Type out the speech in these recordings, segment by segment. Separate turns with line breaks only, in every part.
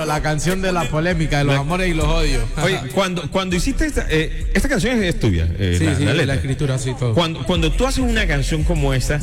Claro, la canción de la polémica, de los amores y los odios.
Oye, cuando hiciste esta canción es tuya.
Sí,
la letra.
la escritura, sí, todo.
Cuando tú haces una canción como esta,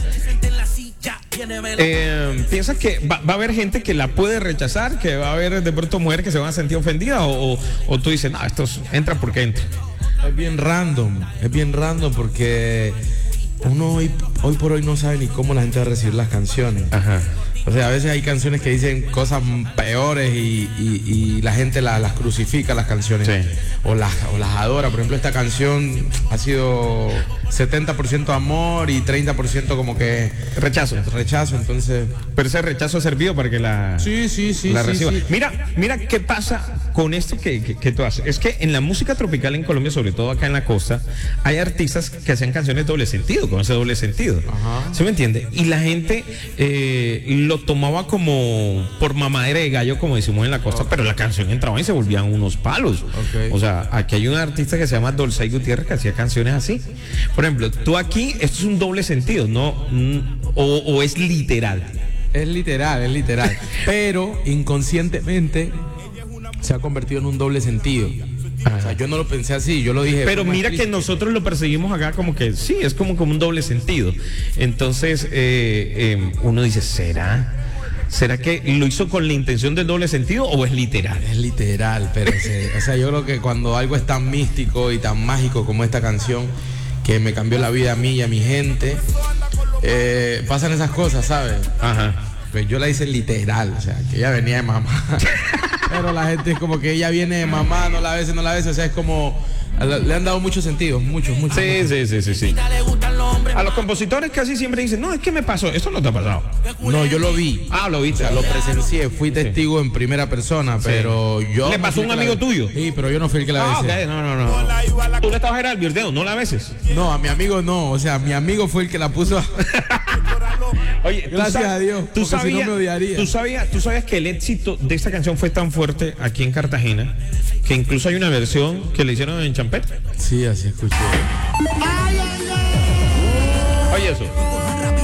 ¿piensas que va a haber gente que la puede rechazar, que va a haber de pronto mujeres que se van a sentir ofendidas, o tú dices, no, estos entran porque entran?
Es bien random porque uno hoy por hoy no sabe ni cómo la gente va a recibir las canciones.
Ajá.
O sea, a veces hay canciones que dicen cosas peores y la gente las crucifica, las canciones.
Sí.
O las adora. Por ejemplo, esta canción ha sido 70% amor y 30% como que
Rechazo.
entonces...
Pero ese rechazo ha servido para que la reciba.
Sí.
Mira qué pasa con esto que tú haces. Es que en la música tropical en Colombia, sobre todo acá en la costa, hay artistas que hacen canciones doble sentido, con ese doble sentido.
Ajá.
¿Se me entiende? Y la gente lo tomaba como por mamadera de gallo, como decimos en la costa, pero la canción entraba y se volvían unos palos.
Okay.
O sea, aquí hay un artista que se llama Dolcey Gutiérrez que hacía canciones así. Por ejemplo, tú aquí, esto es un doble sentido, ¿no? O es literal.
Es literal. Pero inconscientemente se ha convertido en un doble sentido. O sea, yo no lo pensé así, yo lo dije.
Pero mira que nosotros lo perseguimos acá como que sí, es como un doble sentido. Entonces, uno dice, ¿será que lo hizo con la intención del doble sentido o es literal?
Es literal, pero o sea, yo creo que cuando algo es tan místico y tan mágico como esta canción, que me cambió la vida a mí y a mi gente, pasan esas cosas, ¿sabes?
Ajá.
Pues yo la hice literal, o sea, que ella venía de mamá. Pero la gente es como que ella viene de mamá, no la ves, o sea, es como... Le han dado muchos sentidos, muchos.
Sí. A los compositores casi siempre dicen, no, es que me pasó, esto no te ha pasado.
No, yo lo vi.
Ah, lo viste.
O sea, lo presencié, fui testigo en primera persona, pero yo...
¿Le pasó a un amigo tuyo?
Sí, pero yo no fui el que la besé.
Okay. No. Tú le estabas era advirtiendo, no la beses.
No, a mi amigo no, o sea, mi amigo fue el que la puso a...
Oye,
gracias a Dios,
tú
porque si no me odiaría.
¿Tú sabías que el éxito de esta canción fue tan fuerte aquí en Cartagena que incluso hay una versión que le hicieron en champeta?
Sí, así escuché.
Oye eso.